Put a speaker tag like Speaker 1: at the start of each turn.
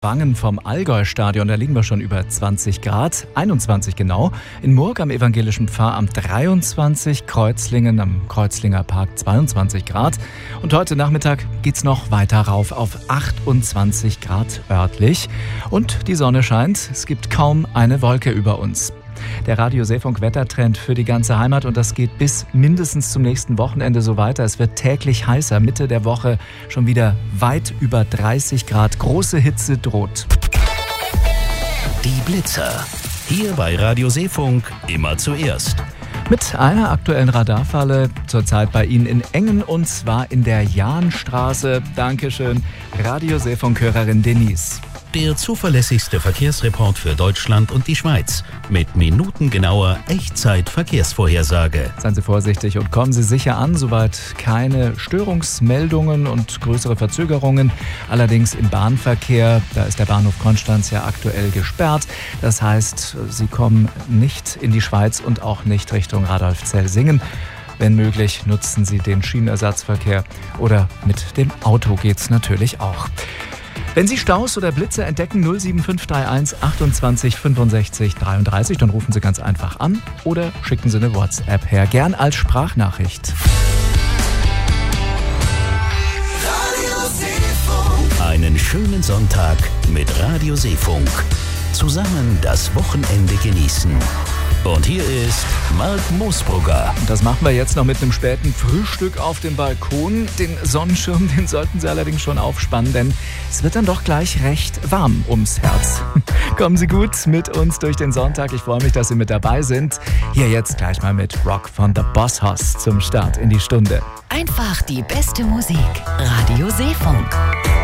Speaker 1: Wangen vom Allgäu-Stadion, da liegen wir schon über 20 Grad, 21 genau. In Murg am Evangelischen Pfarramt 23, Kreuzlingen am Kreuzlinger Park 22 Grad. Und heute Nachmittag geht's noch weiter rauf auf 28 Grad örtlich. Und die Sonne scheint, es gibt kaum eine Wolke über uns. Der Radio Seefunk Wettertrend für die ganze Heimat und das geht bis mindestens zum nächsten Wochenende so weiter. Es wird täglich heißer, Mitte der Woche schon wieder weit über 30 Grad. Große Hitze droht.
Speaker 2: Die Blitzer. Hier bei Radio Seefunk immer zuerst.
Speaker 1: Mit einer aktuellen Radarfalle zurzeit bei Ihnen in Engen und zwar in der Jahnstraße. Dankeschön, Radio Seefunk-Hörerin Denise.
Speaker 2: Der zuverlässigste Verkehrsreport für Deutschland und die Schweiz mit minutengenauer Echtzeit-Verkehrsvorhersage.
Speaker 1: Seien Sie vorsichtig und kommen Sie sicher an, soweit keine Störungsmeldungen und größere Verzögerungen. Allerdings im Bahnverkehr, da ist der Bahnhof Konstanz ja aktuell gesperrt. Das heißt, Sie kommen nicht in die Schweiz und auch nicht Richtung Radolfzell-Singen. Wenn möglich, nutzen Sie den Schienenersatzverkehr oder mit dem Auto geht's natürlich auch. Wenn Sie Staus oder Blitze entdecken, 07531 28 65 33, dann rufen Sie ganz einfach an oder schicken Sie eine WhatsApp her, gern als Sprachnachricht.
Speaker 2: Einen schönen Sonntag mit Radio Seefunk. Zusammen das Wochenende genießen. Und hier ist Marc Moosbrugger.
Speaker 1: Das machen wir jetzt noch mit einem späten Frühstück auf dem Balkon. Den Sonnenschirm, den sollten Sie allerdings schon aufspannen, denn es wird dann doch gleich recht warm ums Herz. Kommen Sie gut mit uns durch den Sonntag. Ich freue mich, dass Sie mit dabei sind. Hier jetzt gleich mal mit Rock von The Boss Hoss zum Start in die Stunde.
Speaker 3: Einfach die beste Musik. Radio Seefunk.